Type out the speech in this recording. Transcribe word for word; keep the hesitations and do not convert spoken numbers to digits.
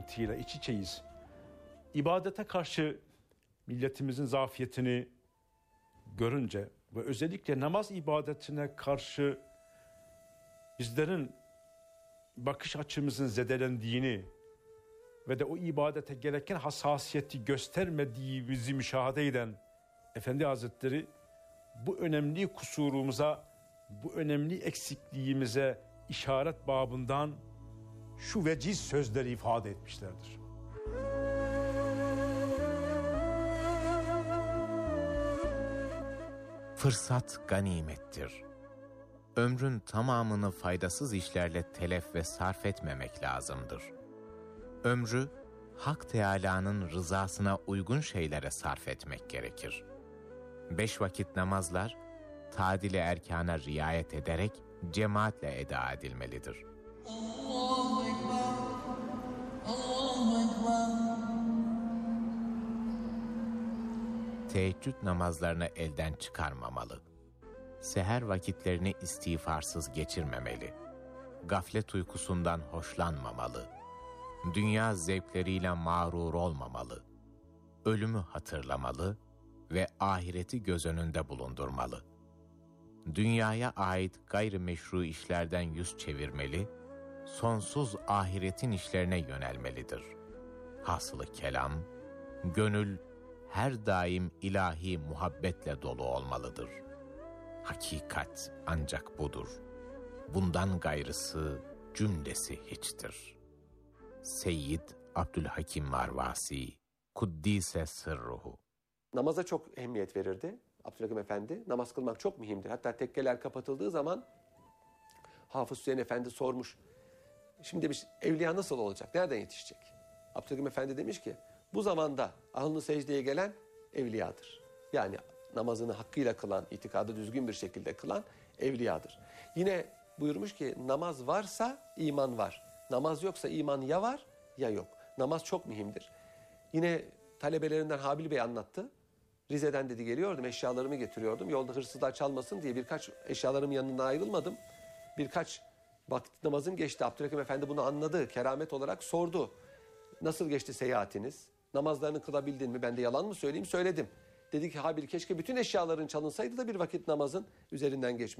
mantığıyla iç içeyiz. İbadete karşı milletimizin zafiyetini görünce ve özellikle namaz ibadetine karşı bizlerin bakış açımızın zedelendiğini ve de o ibadete gereken hassasiyeti göstermediğimizi müşahede eden Efendi Hazretleri bu önemli kusurumuza, bu önemli eksikliğimize işaret babından şu veciz sözleri ifade etmişlerdir. Fırsat ganimettir. Ömrün tamamını faydasız işlerle telef ve sarf etmemek lazımdır. Ömrü, Hak Teâlâ'nın rızasına uygun şeylere sarf etmek gerekir. Beş vakit namazlar, tadil-i erkâna riayet ederek cemaatle eda edilmelidir. Allahu Ekber, Allahu Ekber. Teheccüd namazlarını elden çıkarmamalı. Seher vakitlerini istiğfarsız geçirmemeli. Gaflet uykusundan hoşlanmamalı. Dünya zevkleriyle mağrur olmamalı. Ölümü hatırlamalı ve ahireti göz önünde bulundurmalı. Dünyaya ait gayrimeşru işlerden yüz çevirmeli, sonsuz ahiretin işlerine yönelmelidir. Hasılı kelam, gönül her daim ilahi muhabbetle dolu olmalıdır. Hakikat ancak budur. Bundan gayrısı cümlesi hiçtir. Seyyid Abdülhakim Marvasi, Kuddise Sırruhu. Namaza çok ehemmiyet verirdi Abdülhakim Efendi. Namaz kılmak çok mühimdir. Hatta tekkeler kapatıldığı zaman Hafız Hüseyin Efendi sormuş. Şimdi demiş, evliya nasıl olacak? Nereden yetişecek? Abdülhakim Efendi demiş ki, bu zamanda alnı secdeye gelen evliyadır. Yani namazını hakkıyla kılan, itikadı düzgün bir şekilde kılan evliyadır. Yine buyurmuş ki, namaz varsa iman var. Namaz yoksa iman ya var ya yok. Namaz çok mühimdir. Yine talebelerinden Habil Bey anlattı. Rize'den dedi geliyordum, eşyalarımı getiriyordum. Yolda hırsızlar çalmasın diye birkaç eşyalarımın yanından ayrılmadım. Birkaç vakit namazım geçti. Abdülhakim Efendi bunu anladı. Keramet olarak sordu. Nasıl geçti seyahatiniz? Namazlarını kılabildin mi? Ben de yalan mı söyleyeyim? Söyledim. Dedi ki Habil, keşke bütün eşyaların çalınsaydı da bir vakit namazın üzerinden geçmiş.